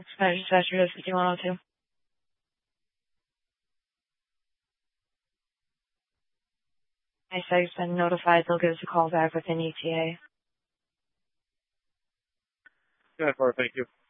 Spanish dispatcher 5102. ISAG's been notified they'll give us a call back within ETA. Good, thank you.